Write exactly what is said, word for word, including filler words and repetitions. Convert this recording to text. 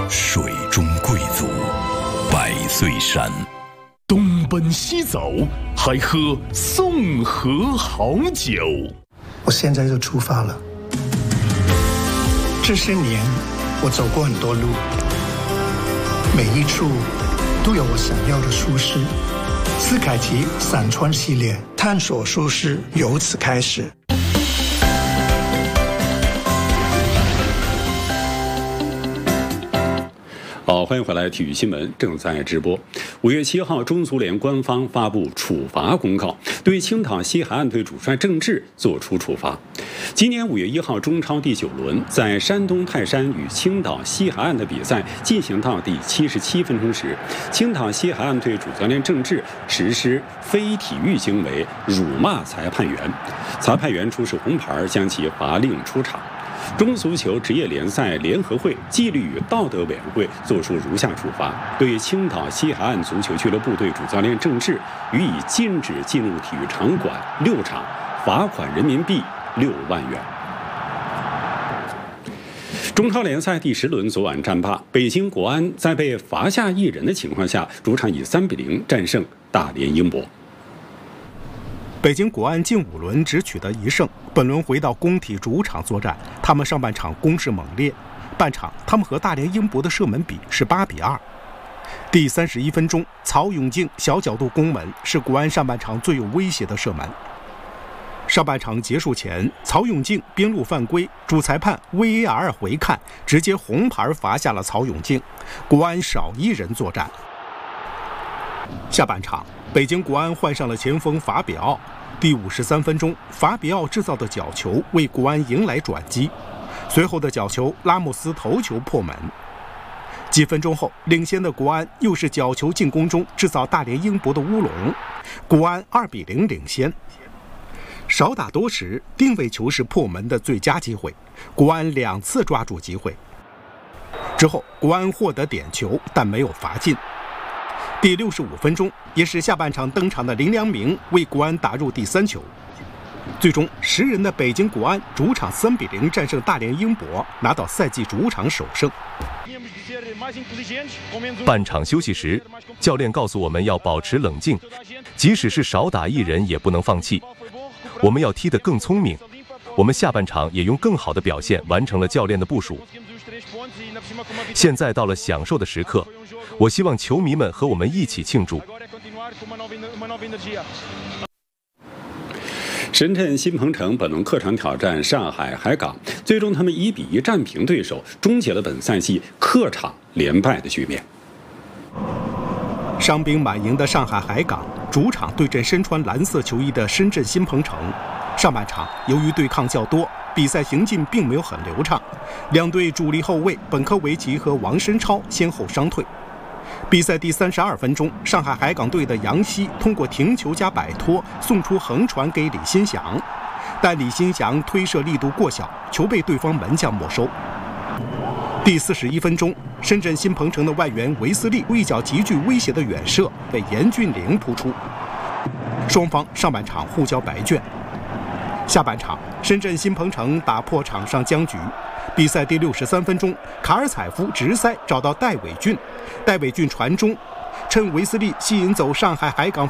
水中贵族，百岁山。 东奔西走，还喝宋河好酒。 我现在就出发了。这些年，我走过很多路，每一处都有我想要的舒适。斯凯奇散川系列，探索舒适由此开始。 好，欢迎回来，体育新闻正在直播。五月七号，中足联官方发布处罚公告，对青岛西海岸队主帅郑智作出处罚。今年五月一号，中超第九轮在山东泰山与青岛西海岸的比赛进行到第七十七分钟时，青岛西海岸队主教练郑智实施非体育行为，辱骂裁判员，裁判员出示红牌，将其罚令出场。中足球职业联赛联合会纪律与道德委员会作出如下处罚：对青岛西海岸足球俱乐部队主教练郑智予以禁止进入体育场馆六场，罚款人民币六万元。中超联赛第十轮昨晚战罢，北京国安在被罚下一人的情况下，主场以三比零战胜大连英博。 北京国安近五轮只取得一胜，本轮回到工体主场作战，他们上半场攻势猛烈，半场他们和大连英博的射门比是八比二。第三十一分钟，曹永静小角度攻门，是国安上半场最有威胁的射门。上半场结束前，曹永静边路犯规，主裁判 V A R 回看，直接红牌罚下了曹永静，国安少一人作战。下半场，北京国安换上了前锋法比奥。第五十三分钟，法比奥制造的角球为国安迎来转机，随后的角球拉莫斯头球破门。几分钟后，领先的国安又是角球进攻中制造大连英博的乌龙，国安二比零领先。少打多时，定位球是破门的最佳机会，国安两次抓住机会。之后，国安获得点球，但没有罚进。第六十五分钟，也是下半场登场的林良铭为国安打入第三球。最终，十人的北京国安主场三比零战胜大连英博，拿到赛季主场首胜。 半场休息时，教练告诉我们要保持冷静，即使是少打一人也不能放弃。我们要踢得更聪明。我们下半场也用更好的表现完成了教练的部署。现在到了享受的时刻，我希望球迷们和我们一起庆祝。 深圳新鹏城本轮客场挑战上海海港，最终他们一比一战平对手，终结了本赛季客场连败的局面。 伤兵满营的上海海港主场对阵身穿蓝色球衣的深圳新鹏城。上半场由于对抗较多，比赛行进并没有很流畅，两队主力后卫本科维奇和王申超先后伤退。比赛第三十二分钟，上海海港队的杨希通过停球加摆脱送出横传给李新祥，但李新祥推射力度过小，球被对方门将没收。第四十一分钟，深圳新鹏城的外援维斯利一脚极具威胁的远射被严俊凌扑出，双方上半场互交白卷。下半场，深圳新鹏城打破场上僵局。比赛第六十三分钟，卡尔采夫直塞找到戴伟俊，戴伟俊传中，趁维斯利吸引走上海海港